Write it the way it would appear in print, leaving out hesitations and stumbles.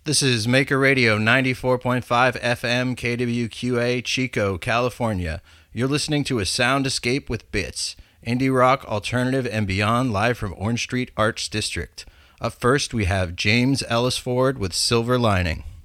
This is Maker Radio 94.5 FM KWQA, Chico, California. You're listening to A Sound Escape with Bits, indie rock, alternative, and beyond, live from Orange Street Arts District. Up first, we have James Ellis Ford with Silver Lining.